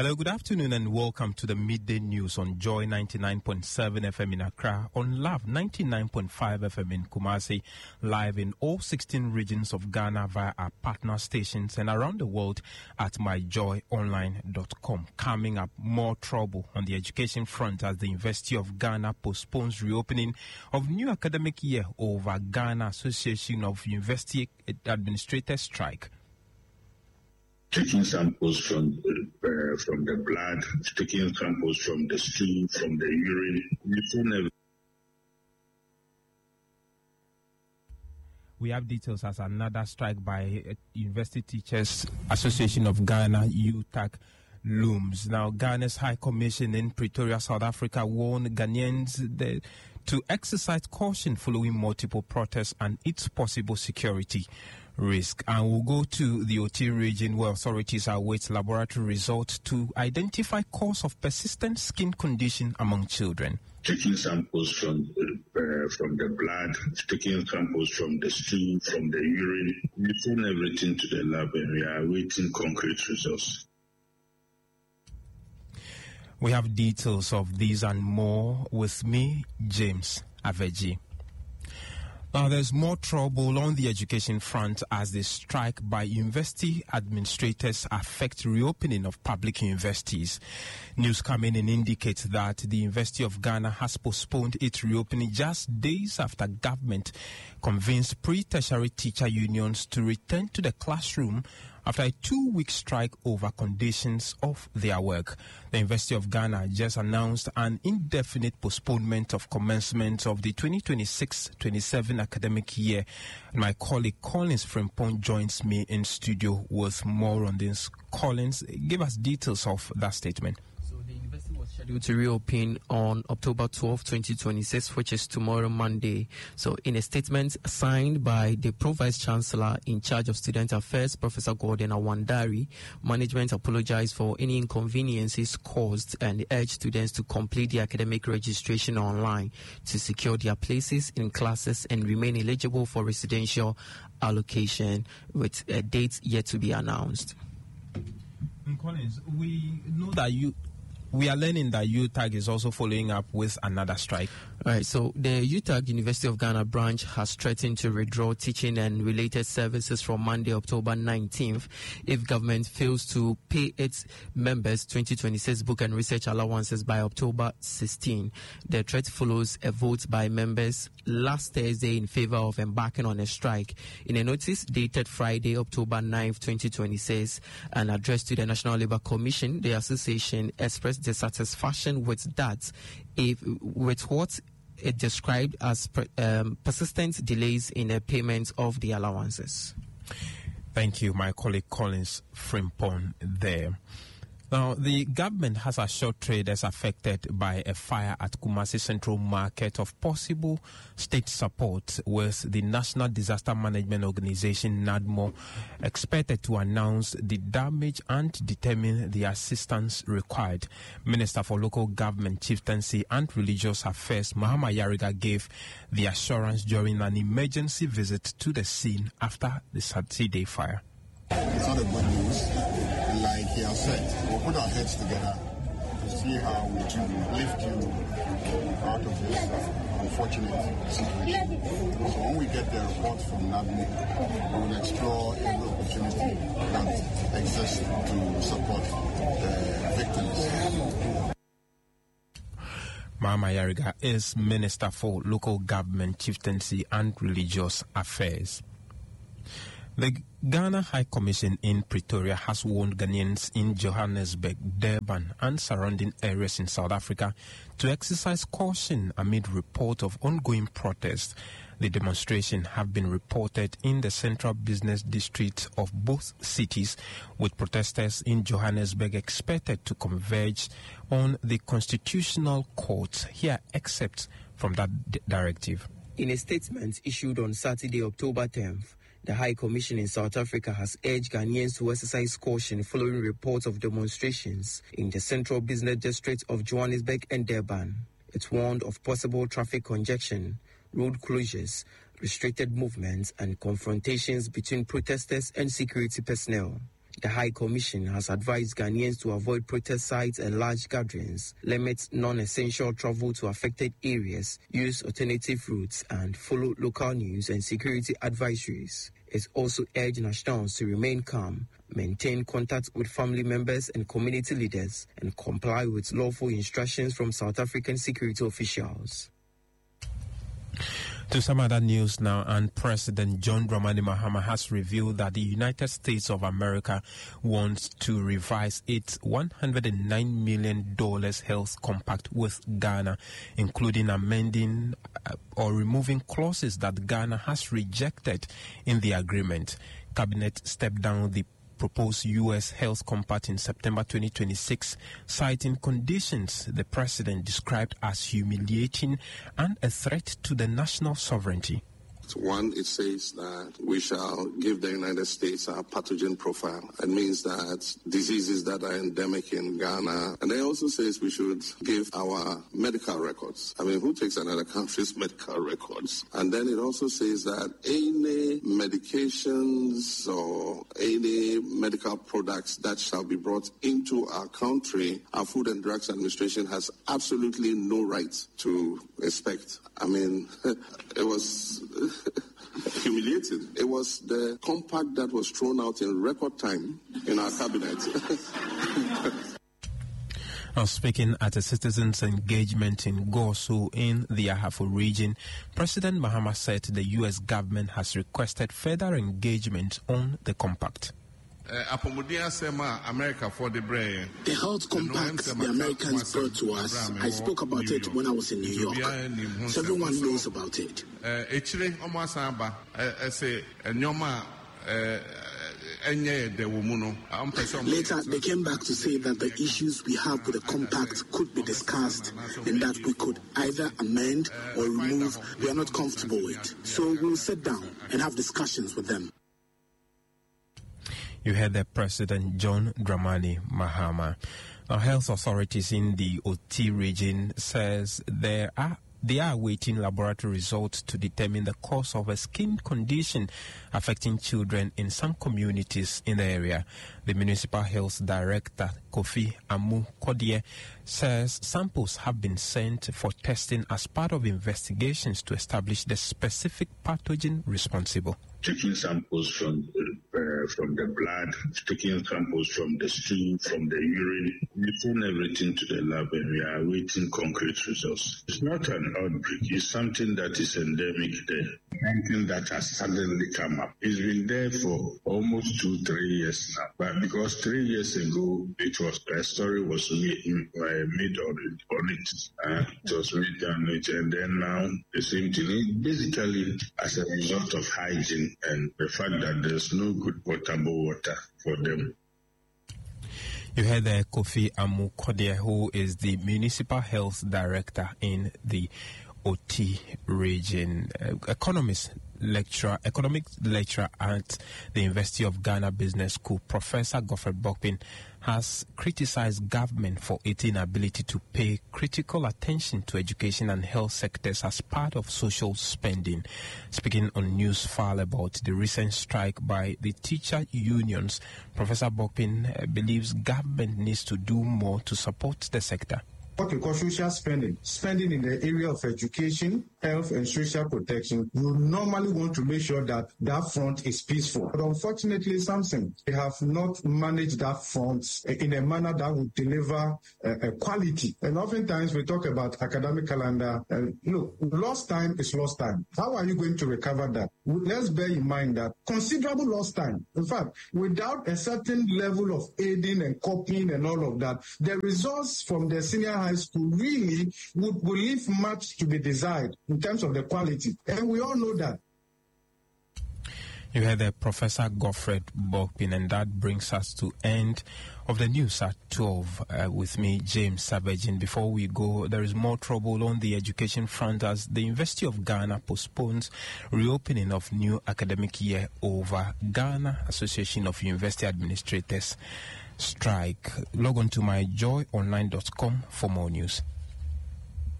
Hello, good afternoon and welcome to the Midday News on Joy 99.7 FM in Accra, on Love 99.5 FM in Kumasi, live in all 16 regions of Ghana via our partner stations and around the world at myjoyonline.com. Coming up, more trouble on the education front as the University of Ghana postpones reopening of new academic year over Ghana Association of University Administrators strike. Taking samples from the blood, taking samples from the stool, from the urine. We have details as another strike by University Teachers Association of Ghana, UTAG, looms. Now, Ghana's High Commission in Pretoria, South Africa, warned Ghanaians to exercise caution following multiple protests and its possible security risk. And we'll go to the OT region where authorities await laboratory results to identify cause of persistent skin condition among children. Taking samples from the blood, taking samples from the stool, from the urine. We send everything to the lab and we are awaiting concrete results. We have details of these and more with me, James Aveji. Now, there's more trouble on the education front as the strike by university administrators affect reopening of public universities. News coming in indicates that the University of Ghana has postponed its reopening just days after government convinced pre-tertiary teacher unions to return to the classroom after a 2-week strike over conditions of their work. The University of Ghana just announced an indefinite postponement of commencement of the 2026-27 academic year. My colleague Collins Frimpong joins me in studio with more on this. Collins, give us details of that statement. The university was scheduled to reopen on October 12, 2026, which is tomorrow, Monday. So in a statement signed by the Pro-Vice Chancellor in charge of Student Affairs, Professor Gordon Awandari, management apologized for any inconveniences caused and urged students to complete the academic registration online to secure their places in classes and remain eligible for residential allocation with a date yet to be announced. Collins, we know that we are learning that UTAG is also following up with another strike. All right, so the UTAG University of Ghana branch has threatened to withdraw teaching and related services from Monday, October 19th, if government fails to pay its members 2026 book and research allowances by October 16. The threat follows a vote by members last Thursday in favor of embarking on a strike. In a notice dated Friday, October 9th, 2026, and addressed to the National Labour Commission, the association expressed dissatisfaction with what it described as persistent delays in the payment of the allowances. Thank you, my colleague Collins Frimpong there. Now, the government has assured traders affected by a fire at Kumasi Central Market of possible state support, with the National Disaster Management Organization, NADMO, expected to announce the damage and determine the assistance required. Minister for Local Government, Chieftaincy and Religious Affairs, Mahama Yariga, gave the assurance during an emergency visit to the scene after the Saturday fire. It's not a good news. Like he has said, we'll put our heads together to see how we can lift you out of this unfortunate situation. So when we get the report from NADMO, we will explore every opportunity that exists to support the victims. Mahama Yariga is Minister for Local Government, Chieftaincy and Religious Affairs. The Ghana High Commission in Pretoria has warned Ghanaians in Johannesburg, Durban and surrounding areas in South Africa to exercise caution amid reports of ongoing protests. The demonstrations have been reported in the central business district of both cities, with protesters in Johannesburg expected to converge on the Constitutional Court. Here, excerpts from that directive. In a statement issued on Saturday, October 10th, the High Commission in South Africa has urged Ghanaians to exercise caution following reports of demonstrations in the central business district of Johannesburg and Durban. It warned of possible traffic congestion, road closures, restricted movements, and confrontations between protesters and security personnel. The High Commission has advised Ghanaians to avoid protest sites and large gatherings, limit non-essential travel to affected areas, use alternative routes, and follow local news and security advisories. It also urged nationals to remain calm, maintain contact with family members and community leaders, and comply with lawful instructions from South African security officials. To some other news now, and President John Dramani Mahama has revealed that the United States of America wants to revise its $109 million health compact with Ghana, including amending or removing clauses that Ghana has rejected in the agreement. Cabinet stepped down the proposed U.S. health compact in September 2026, citing conditions the president described as humiliating and a threat to the national sovereignty. One, it says that we shall give the United States a pathogen profile. It means that diseases that are endemic in Ghana. And it also says we should give our medical records. I mean, who takes another country's medical records? And then it also says that any medications or any medical products that shall be brought into our country, our Food and Drugs Administration has absolutely no right to inspect. I mean, it was humiliating. It was the compact that was thrown out in record time in our cabinet. Now, speaking at a citizens' engagement in Gosu in the Ahafo region, President Mahama said the U.S. government has requested further engagement on the compact. The health compact the Americans brought to us, I spoke about it when I was in New York, so everyone knows about it. Later, they came back to say that the issues we have with the compact could be discussed and that we could either amend or remove. We are not comfortable with. So we'll sit down and have discussions with them. You heard the President John Dramani Mahama. Now, health authorities in the Oti region says they are awaiting laboratory results to determine the cause of a skin condition affecting children in some communities in the area. The Municipal Health Director, Kofi Amu Kodie, says samples have been sent for testing as part of investigations to establish the specific pathogen responsible. Taking samples from the blood, taking samples from the stool, from the urine. We send everything to the lab and we are awaiting concrete results. It's not an outbreak. It's something that is endemic there. Something that has suddenly come up. It's been there for almost 2-3 years now. But because 3 years ago, a story was made on it. It was made on it. And then now, the same thing. Basically, as a result of hygiene, and the fact that there's no good potable water for them. You heard the Kofi Amu Kodie, who is the Municipal Health Director in the Oti region. Economics lecturer at the University of Ghana Business School, Professor Godfred Bokpin, has criticized government for its inability to pay critical attention to education and health sectors as part of social spending. Speaking on News File about the recent strike by the teacher unions, Professor Bokpin believes government needs to do more to support the sector. What we call social spending in the area of education, health, and social protection, you normally want to make sure that that front is peaceful. But unfortunately, they have not managed that front in a manner that would deliver quality. And oftentimes we talk about academic calendar. Look, lost time is lost time. How are you going to recover that? Let's bear in mind that considerable lost time. In fact, without a certain level of aiding and copying and all of that, the results from the senior high school really would leave much to be desired in terms of the quality. And we all know that. You heard the Professor Godfred Bokpin, and that brings us to end of the news at 12 with me, James Savage. And before we go, there is more trouble on the education front as the University of Ghana postpones reopening of new academic year over Ghana Association of University Administrators strike. Log on to myjoyonline.com for more news.